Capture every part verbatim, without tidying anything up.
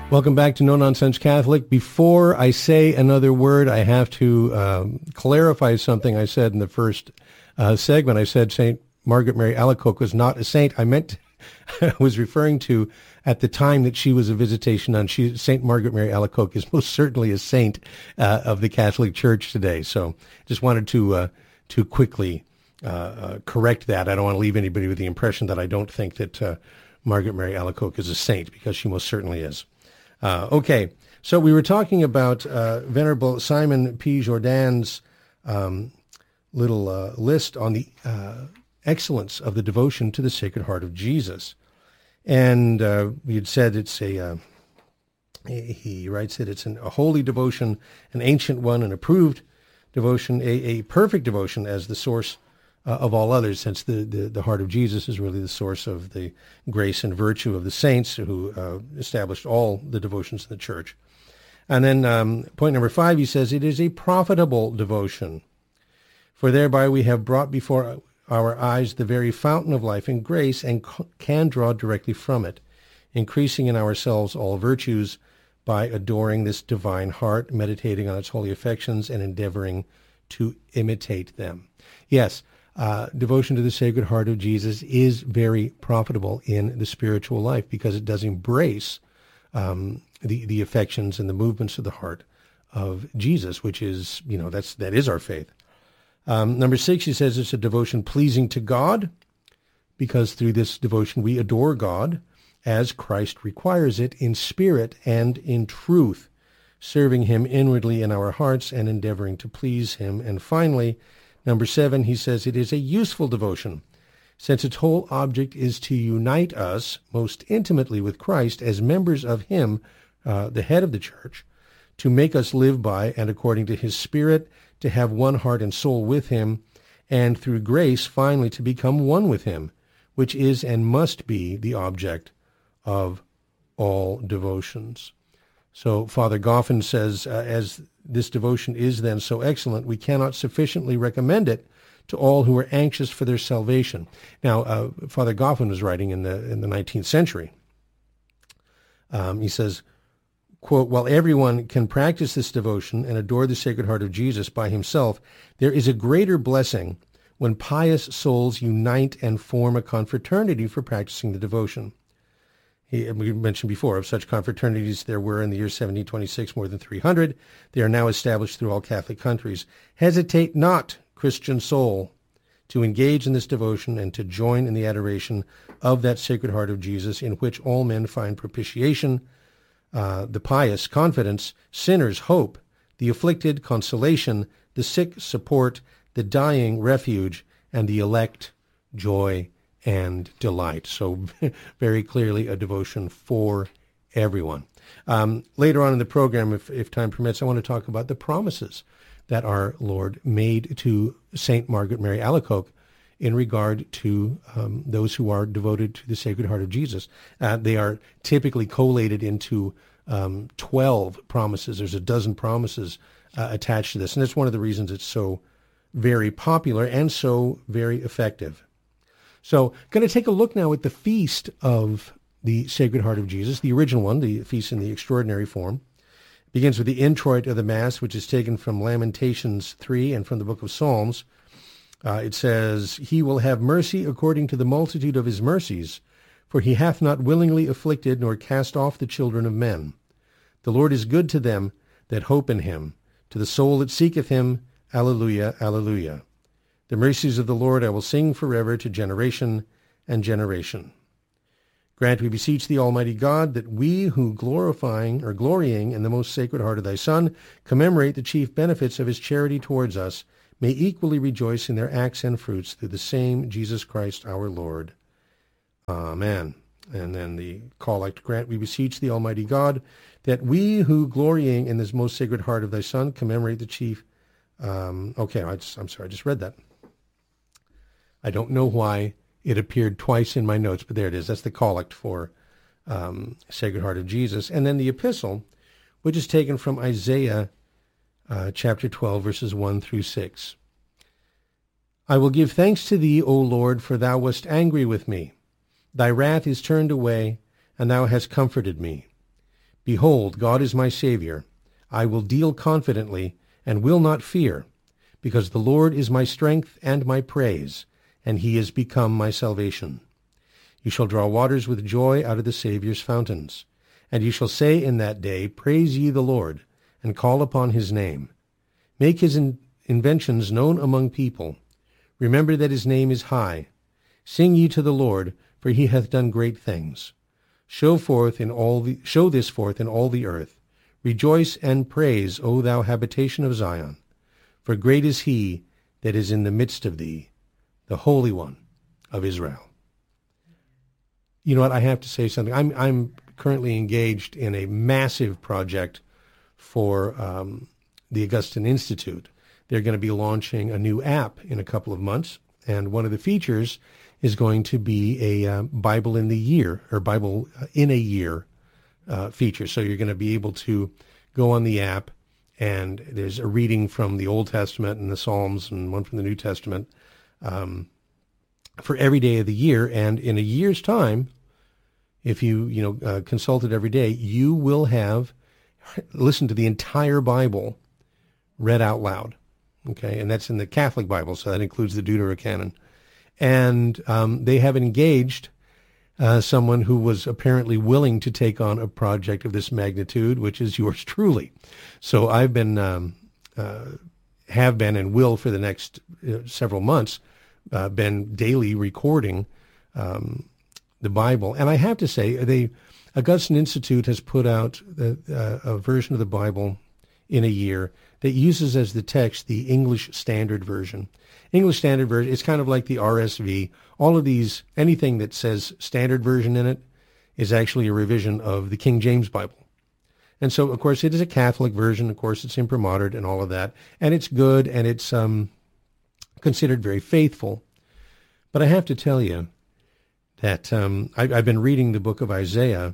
Welcome back to No Nonsense Catholic. Before I say another word, I have to um, clarify something I said in the first uh, segment. I said Saint Margaret Mary Alacoque was not a saint. I meant, I was referring to at the time that she was a visitation nun. She, Saint Margaret Mary Alacoque is most certainly a saint uh, of the Catholic Church today. So just wanted to uh, to quickly uh, uh, correct that. I don't want to leave anybody with the impression that I don't think that uh, Margaret Mary Alacoque is a saint, because she most certainly is. Uh, okay, so we were talking about uh, Venerable Simon P. Jourdain's um, little uh, list on the uh, excellence of the devotion to the Sacred Heart of Jesus. And uh, we had said it's a, uh, he writes that it's an, a holy devotion, an ancient one, an approved devotion, a, a perfect devotion as the source uh, of all others, since the, the, the heart of Jesus is really the source of the grace and virtue of the saints who uh, established all the devotions in the Church. And then um, point number five, he says, it is a profitable devotion, for thereby we have brought before our eyes the very fountain of life and grace, and can draw directly from it, increasing in ourselves all virtues by adoring this divine heart, meditating on its holy affections, and endeavoring to imitate them. Yes, Uh, devotion to the Sacred Heart of Jesus is very profitable in the spiritual life, because it does embrace um, the the affections and the movements of the heart of Jesus, which is, you know, that's that is our faith. Um, number six, he says it's a devotion pleasing to God, because through this devotion we adore God as Christ requires it, in spirit and in truth, serving him inwardly in our hearts and endeavoring to please him. And finally, number seven, he says it is a useful devotion, since its whole object is to unite us most intimately with Christ as members of him, uh, the head of the Church, to make us live by and according to his Spirit, to have one heart and soul with him, and through grace finally to become one with him, which is and must be the object of all devotions. So Father Goffin says, uh, as this devotion is then so excellent, we cannot sufficiently recommend it to all who are anxious for their salvation. Now, uh, Father Goffin was writing in the in the nineteenth century. Um, he says, quote, while everyone can practice this devotion and adore the Sacred Heart of Jesus by himself, there is a greater blessing when pious souls unite and form a confraternity for practicing the devotion. He, we mentioned before, of such confraternities there were in the year seventeen twenty-six more than three hundred. They are now established through all Catholic countries. Hesitate not, Christian soul, to engage in this devotion and to join in the adoration of that Sacred Heart of Jesus, in which all men find propitiation, uh, the pious confidence, sinners hope, the afflicted consolation, the sick support, the dying refuge, and the elect joy and delight. So very clearly a devotion for everyone. Um, later on in the program, if, if time permits, I want to talk about the promises that our Lord made to Saint Margaret Mary Alacoque in regard to um, those who are devoted to the Sacred Heart of Jesus. Uh, they are typically collated into um, twelve promises. There's a dozen promises uh, attached to this, and that's one of the reasons it's so very popular and so very effective. So going to take a look now at the feast of the Sacred Heart of Jesus, the original one, the feast in the extraordinary form. It begins with the introit of the Mass, which is taken from Lamentations three and from the book of Psalms. Uh, it says, he will have mercy according to the multitude of his mercies, for he hath not willingly afflicted nor cast off the children of men. The Lord is good to them that hope in him, to the soul that seeketh him. Alleluia, alleluia. The mercies of the Lord I will sing forever, to generation and generation. Grant, we beseech thee, Almighty God, that we who glorifying or glorying in the most Sacred Heart of thy Son commemorate the chief benefits of his charity towards us, may equally rejoice in their acts and fruits through the same Jesus Christ our Lord. Amen. And then the collect, grant, we beseech thee, Almighty God, that we who glorying in this most Sacred Heart of thy Son commemorate the chief... Um, okay, I just, I'm sorry, I just read that. I don't know why it appeared twice in my notes, but there it is. That's the collect for um, Sacred Heart of Jesus. And then the epistle, which is taken from Isaiah uh, chapter twelve, verses one through six. I will give thanks to thee, O Lord, for thou wast angry with me. Thy wrath is turned away, and thou hast comforted me. Behold, God is my Savior. I will deal confidently and will not fear, because the Lord is my strength and my praise, and he is become my salvation. You shall draw waters with joy out of the Savior's fountains. And you shall say in that day, Praise ye the Lord, and call upon his name. Make his in- inventions known among people. Remember that his name is high. Sing ye to the Lord, for he hath done great things. Show forth in all the, show this forth in all the earth. Rejoice and praise, O thou habitation of Zion. For great is he that is in the midst of thee, the Holy One of Israel. You know what? I have to say something. I'm I'm currently engaged in a massive project for um, the Augustine Institute. They're going to be launching a new app in a couple of months, and one of the features is going to be a uh, Bible in the year, or Bible in a year uh, feature. So you're going to be able to go on the app, and there's a reading from the Old Testament and the Psalms and one from the New Testament um, for every day of the year. And in a year's time, if you, you know, uh, consult it every day, you will have listened to the entire Bible read out loud. Okay, and that's in the Catholic Bible, so that includes the Deuterocanon. And um, they have engaged uh, someone who was apparently willing to take on a project of this magnitude, which is yours truly. So I've been, um, uh, have been, and will for the next uh, several months, uh, been daily recording um, the Bible. And I have to say, the Augustine Institute has put out the, uh, a version of the Bible in a year that uses as the text the English Standard Version. English Standard Version, it's kind of like the R S V. All of these, anything that says Standard Version in it is actually a revision of the King James Bible. And so, of course, it is a Catholic version. Of course, it's imprimatur and all of that. And it's good, and it's um, considered very faithful. But I have to tell you that um, I, I've been reading the book of Isaiah,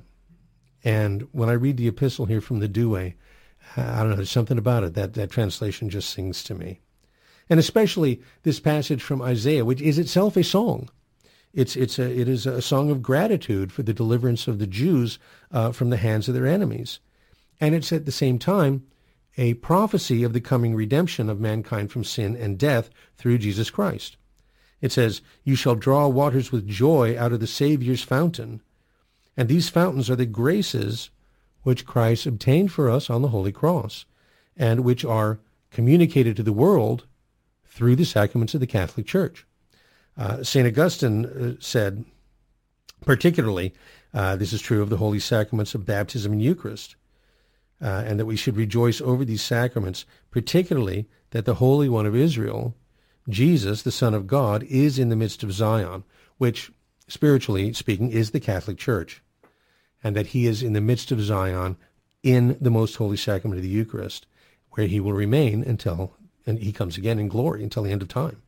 and when I read the epistle here from the Douay, I don't know, there's something about it. That, that translation just sings to me. And especially this passage from Isaiah, which is itself a song. It's, it's a, it is a song of gratitude for the deliverance of the Jews uh, from the hands of their enemies. And it's at the same time a prophecy of the coming redemption of mankind from sin and death through Jesus Christ. It says, You shall draw waters with joy out of the Savior's fountain. And these fountains are the graces which Christ obtained for us on the Holy Cross, and which are communicated to the world through the sacraments of the Catholic Church. Uh, Saint Augustine uh, said, particularly, uh, this is true of the holy sacraments of baptism and Eucharist, uh, and that we should rejoice over these sacraments, particularly that the Holy One of Israel, Jesus, the Son of God, is in the midst of Zion, which, spiritually speaking, is the Catholic Church, and that he is in the midst of Zion in the most holy sacrament of the Eucharist, where he will remain until and he comes again in glory until the end of time.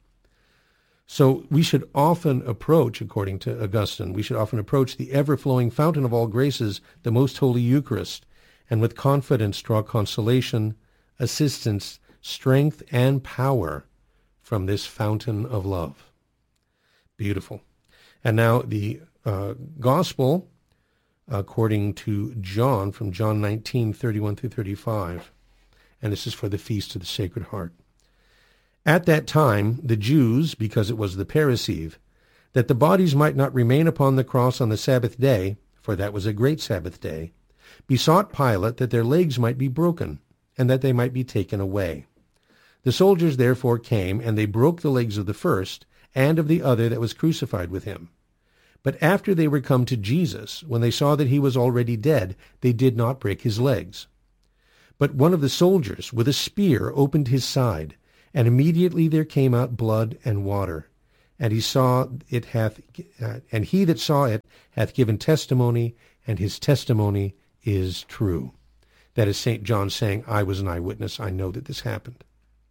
So we should often approach, according to Augustine, we should often approach the ever-flowing fountain of all graces, the most holy Eucharist, and with confidence draw consolation, assistance, strength, and power from this fountain of love. Beautiful. And now the uh, gospel, according to John, from John nineteen, thirty-one through thirty-five, and this is for the Feast of the Sacred Heart. At that time, the Jews, because it was the Parasceve, that the bodies might not remain upon the cross on the Sabbath day, for that was a great Sabbath day, besought Pilate that their legs might be broken, and that they might be taken away. The soldiers therefore came, and they broke the legs of the first, and of the other that was crucified with him. But after they were come to Jesus, when they saw that he was already dead, they did not break his legs. But one of the soldiers with a spear opened his side, and immediately there came out blood and water. And he saw it hath, uh, and he that saw it hath given testimony, and his testimony is true. That is Saint John saying, I was an eyewitness. I know that this happened.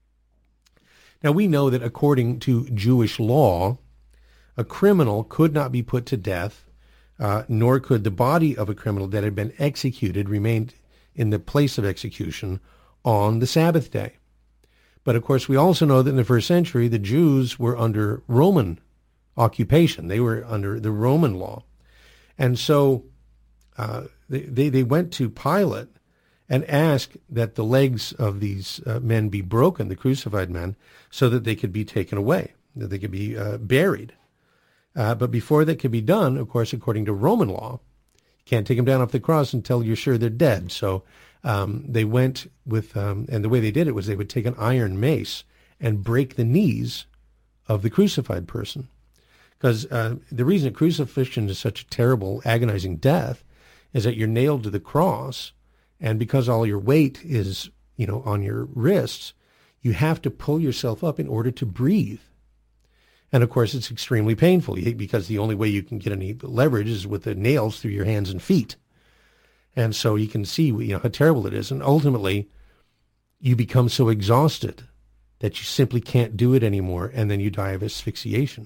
Now we know that according to Jewish law, a criminal could not be put to death, uh, nor could the body of a criminal that had been executed remain in the place of execution on the Sabbath day. But of course, we also know that in the first century, the Jews were under Roman occupation. They were under the Roman law. And so uh, they, they, they went to Pilate and asked that the legs of these uh, men be broken, the crucified men, so that they could be taken away, that they could be uh, buried. Uh, but before that could be done, of course, according to Roman law, you can't take them down off the cross until you're sure they're dead. So um, they went with, um, and the way they did it was they would take an iron mace and break the knees of the crucified person. Because uh, the reason that crucifixion is such a terrible, agonizing death is that you're nailed to the cross, and because all your weight is, you know, on your wrists, you have to pull yourself up in order to breathe. And of course, it's extremely painful because the only way you can get any leverage is with the nails through your hands and feet. And so you can see, you know, how terrible it is. And ultimately, you become so exhausted that you simply can't do it anymore, and then you die of asphyxiation.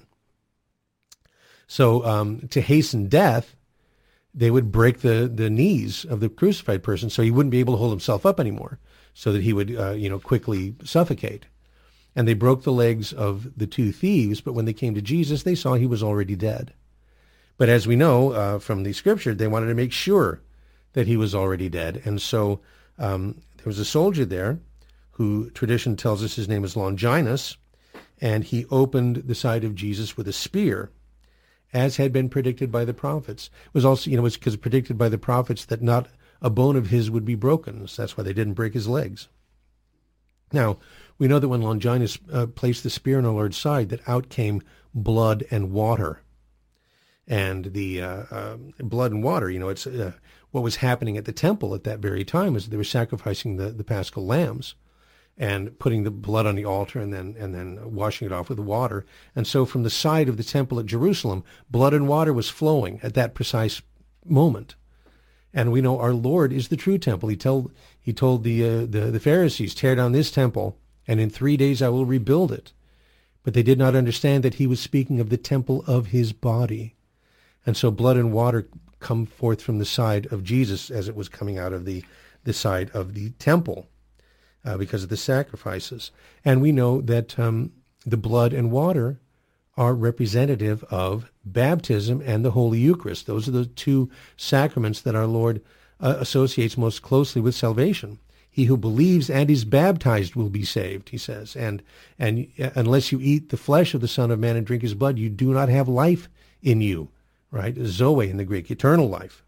So um, to hasten death, they would break the, the knees of the crucified person so he wouldn't be able to hold himself up anymore, so that he would, uh, you know, quickly suffocate. And they broke the legs of the two thieves, but when they came to Jesus, they saw he was already dead. But as we know uh, from the scripture, they wanted to make sure that he was already dead. And so um, there was a soldier there who tradition tells us his name is Longinus, and he opened the side of Jesus with a spear, as had been predicted by the prophets. It was also, you know, it was because predicted by the prophets that not a bone of his would be broken. So that's why they didn't break his legs. Now, we know that when Longinus uh, placed the spear in our Lord's side, that out came blood and water. And the uh, uh, blood and water, you know, it's uh, what was happening at the temple at that very time is they were sacrificing the, the Paschal lambs and putting the blood on the altar and then and then washing it off with water. And so from the side of the temple at Jerusalem, blood and water was flowing at that precise moment. And we know our Lord is the true temple. He told he told the uh, the, the Pharisees, tear down this temple, and in three days I will rebuild it. But they did not understand that he was speaking of the temple of his body. And so blood and water come forth from the side of Jesus as it was coming out of the, the side of the temple. Uh, because of the sacrifices. And we know that um, the blood and water are representative of baptism and the Holy Eucharist. Those are the two sacraments that our Lord uh, associates most closely with salvation. He who believes and is baptized will be saved, he says. And, and unless you eat the flesh of the Son of Man and drink his blood, you do not have life in you, right? Zoe in the Greek, eternal life.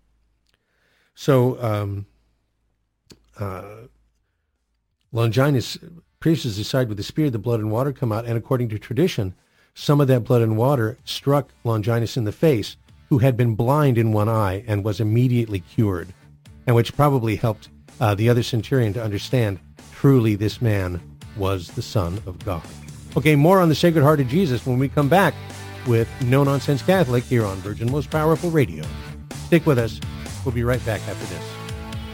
So, um, uh, Longinus pierces his side with the spear, the blood and water come out, and according to tradition, some of that blood and water struck Longinus in the face, who had been blind in one eye and was immediately cured, and which probably helped uh, the other centurion to understand truly this man was the Son of God. Okay, more on the Sacred Heart of Jesus when we come back with No Nonsense Catholic here on Virgin Most Powerful Radio. Stick with us. We'll be right back after this.